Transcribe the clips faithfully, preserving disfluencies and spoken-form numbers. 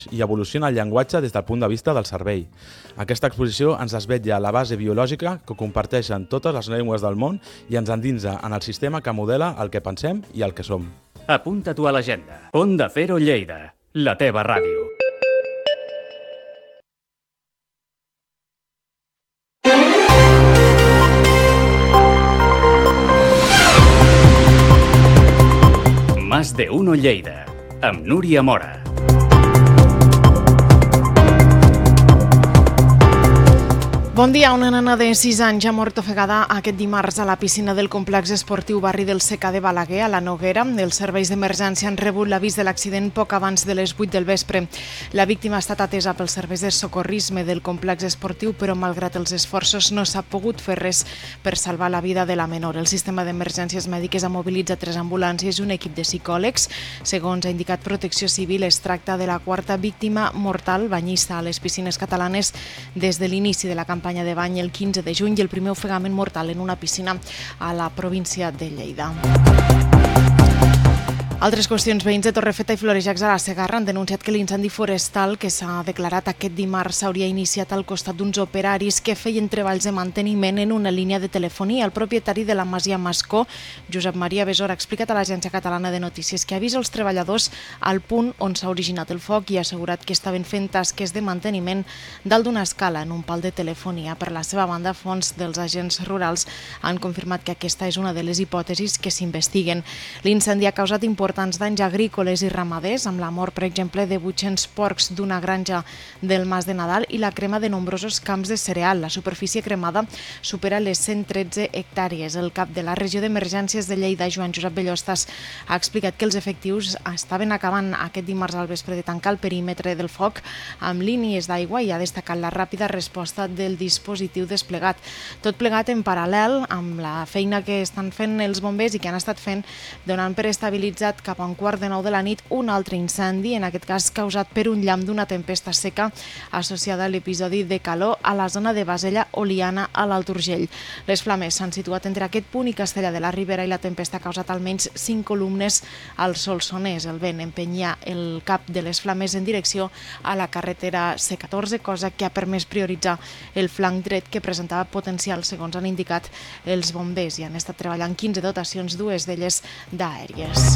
i evoluciona el llenguatge des del punt de vista del cervell. Aquesta exposició ens desvetlla la base biològica que comparteixen totes les llengües del món i ens endinsa en el sistema que modela el que pensem i el que som. Apunta-t'ho a l'agenda. Onda Cero Lleida, la teva ràdio. Más de uno Lleida, amb Núria Mora. Bon dia. Una nena de sis anys ha mort ofegada aquest dimarts a la piscina del complex esportiu Barri del Secà de Balaguer, a la Noguera. Els serveis d'emergència han rebut l'avís de l'accident poc abans de les vuit del vespre. La víctima ha estat atesa pels serveis de socorrisme del complex esportiu, però malgrat els esforços no s'ha pogut fer res per salvar la vida de la menor. El sistema d'emergències mèdiques ha mobilitzat tres ambulàncies i un equip de psicòlegs. Segons ha indicat Protecció Civil, es tracta de la quarta víctima mortal banyista a les piscines catalanes des de l'inici de la campanya de bany el quinze de juny i el primer ofegament mortal en una piscina a la província de Lleida. Altres qüestions. Veïns de Torrefeta i Florejacs a la Segarra han denunciat que l'incendi forestal que s'ha declarat aquest dimarts s'hauria iniciat al costat d'uns operaris que feien treballs de manteniment en una línia de telefonia. El propietari de la masia Mascó, Josep Maria Besor, ha explicat a l'Agència Catalana de Notícies que avisa els treballadors al punt on s'ha originat el foc i ha assegurat que estaven fent tasques de manteniment dalt d'una escala en un pal de telefonia. Per la seva banda, fonts dels agents rurals han confirmat que aquesta és una de les hipòtesis que s'investiguen. L'incendi ha causat importants importants danys agrícoles i ramaders, amb la mort, per exemple, de vuit-cents porcs d'una granja del Mas de Nadal i la crema de nombrosos camps de cereal. La superfície cremada supera les cent tretze hectàrees. El cap de la regió d'emergències de Lleida, Joan Josep Bellostas, ha explicat que els efectius estaven acabant aquest dimarts al vespre de tancar el perímetre del foc amb línies d'aigua i ha destacat la ràpida resposta del dispositiu desplegat. Tot plegat en paral·lel amb la feina que estan fent els bombers i que han estat fent, donant per estabilitzat cap a un quart de nou de la nit un altre incendi, en aquest cas causat per un llamp d'una tempesta seca associada a l'episodi de calor a la zona de Basella Oliana a l'Alt Urgell. Les flames s'han situat entre aquest punt i Castellar de la Ribera i la tempesta ha causat almenys cinc columnes al Solsonès. El vent empenyia el cap de les flames en direcció a la carretera C catorze, cosa que ha permès prioritzar el flanc dret que presentava potencial, segons han indicat els bombers, i han estat treballant quinze dotacions, dues d'elles d'aèries.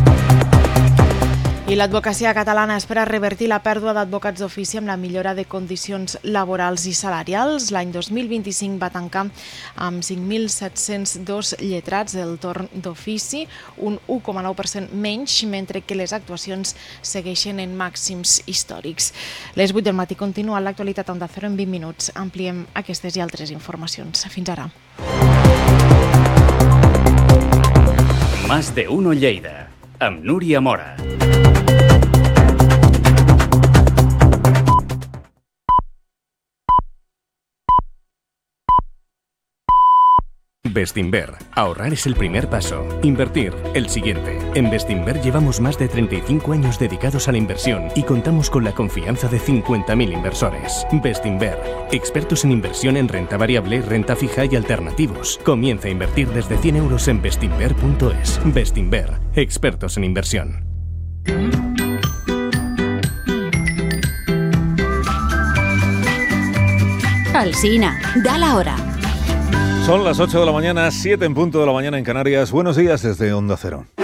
I l'advocacia catalana espera revertir la pèrdua d'advocats d'ofici amb la millora de condicions laborals i salarials. L'any dos mil vint-i-cinc va tancar amb cinc mil set-cents dos lletrats del torn d'ofici, un u coma nou per cent menys, mentre que les actuacions segueixen en màxims històrics. Les vuit del matí continua l'actualitat a Onda Cero en vint minuts. Ampliem aquestes i altres informacions. Fins ara. Más de uno Lleida, amb Núria Mora. Bestinver. Ahorrar es el primer paso. Invertir, el siguiente. En Bestinver llevamos más de treinta y cinco años dedicados a la inversión y contamos con la confianza de cincuenta mil inversores. Bestinver. Expertos en inversión en renta variable, renta fija y alternativos. Comienza a invertir desde cien euros en bestinver punto es. Bestinver. Expertos en inversión. Alsina, da la hora. Son las ocho de la mañana, siete en punto de la mañana en Canarias. Buenos días desde Onda Cero.